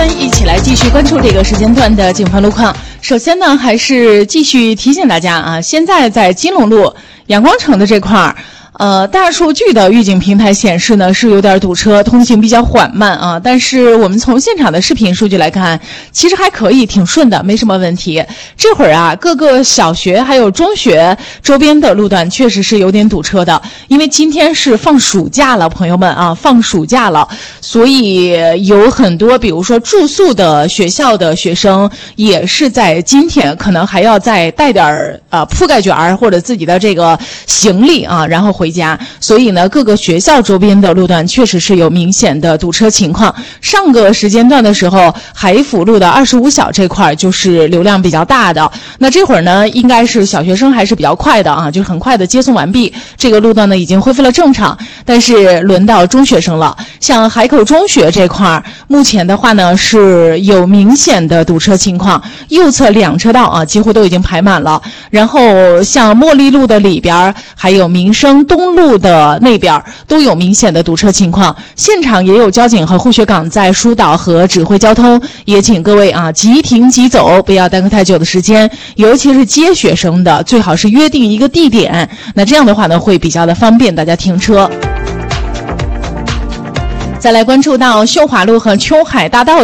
分，一起来继续关注这个时间段的警方路况。首先呢，还是继续提醒大家啊，现在在金龙路阳光城的这块儿。大数据的预警平台显示呢是有点堵车，通行比较缓慢啊。但是我们从现场的视频数据来看，其实还可以，挺顺的，没什么问题。这会儿啊，各个小学还有中学周边的路段确实是有点堵车的，因为今天是放暑假了，朋友们啊，放暑假了，所以有很多比如说住宿的学校的学生也是在今天可能还要再带点铺盖卷或者自己的这个行李啊，然后回家，所以呢，各个学校周边的路段确实是有明显的堵车情况。上个时间段的时候，海辅路的25小这块就是流量比较大的。那这会儿呢，应该是小学生还是比较快的啊，就很快的接送完毕，这个路段呢已经恢复了正常。但是轮到中学生了，像海口中学这块，目前的话呢是有明显的堵车情况，右侧2车道啊几乎都已经排满了。然后像茉莉路的里边，还有民生东路的那边都有明显的堵车情况，现场也有交警和护学岗在疏导和指挥交通，也请各位啊即停即走，不要耽搁太久的时间，尤其是接学生的，最好是约定一个地点，那这样的话呢会比较的方便大家停车。再来关注到秀华路和秋海大道